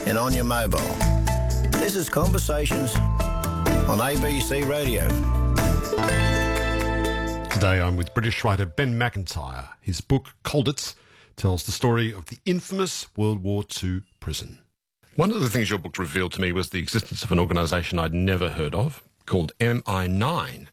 and on your mobile. This is Conversations on ABC Radio. Today I'm with British writer Ben McIntyre. His book, Colditz, tells the story of the infamous World War II prison. One of the things your book revealed to me was the existence of an organisation I'd never heard of called MI9.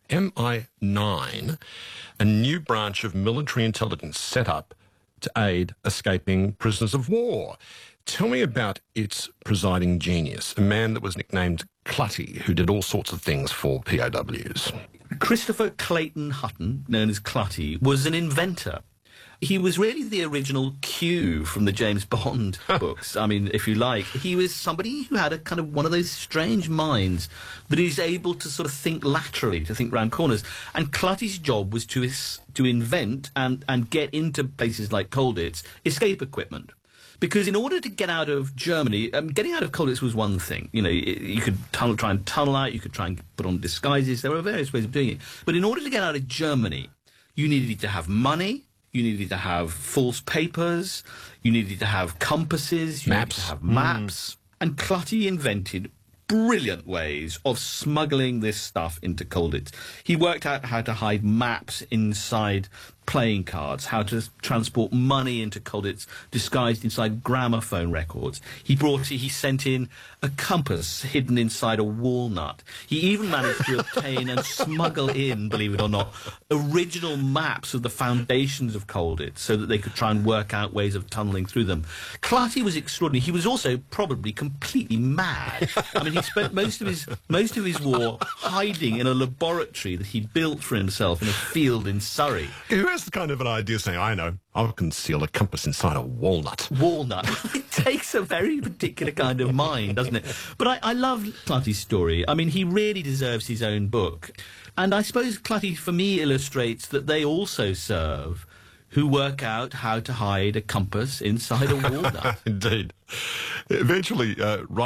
MI9, a new branch of military intelligence set up to aid escaping prisoners of war. Tell me about its presiding genius, a man that was nicknamed Clutty, who did all sorts of things for POWs. Christopher Clayton Hutton, known as Clutty, was an inventor. He was really the original Q from the James Bond books. I mean, if you like, he was somebody who had a kind of one of those strange minds that is able to sort of think laterally, to think round corners. And Clutty's job was to invent and get into places like Colditz escape equipment. Because in order to get out of Germany, getting out of Colditz was one thing. You know, you could try and tunnel out, you could try and put on disguises. There were various ways of doing it. But in order to get out of Germany, you needed to have money, you needed to have false papers, you needed to have compasses, you needed to have maps. And Clutty invented brilliant ways of smuggling this stuff into Colditz. He worked out how to hide maps inside playing cards, how to transport money into Colditz disguised inside gramophone records. He sent in a compass hidden inside a walnut. He even managed to obtain and smuggle in, believe it or not, original maps of the foundations of Colditz so that they could try and work out ways of tunnelling through them. Clutty was extraordinary. He was also probably completely mad. I mean, he spent most of his war hiding in a laboratory that he built for himself in a field in Surrey. Who has the kind of an idea saying, I know, I'll conceal a compass inside a walnut? Walnut. It takes a very particular kind of mind, doesn't it? But I love Clutty's story. I mean, he really deserves his own book. And I suppose Clutty, for me, illustrates that they also serve who work out how to hide a compass inside a walnut. Indeed. Eventually,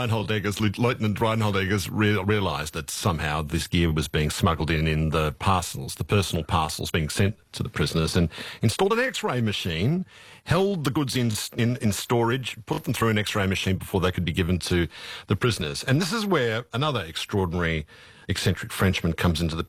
Lieutenant Reinhold Eggers realised that somehow this gear was being smuggled in the parcels, the personal parcels being sent to the prisoners, and installed an X-ray machine, held the goods in storage, put them through an X-ray machine before they could be given to the prisoners. And this is where another extraordinary eccentric Frenchman comes into the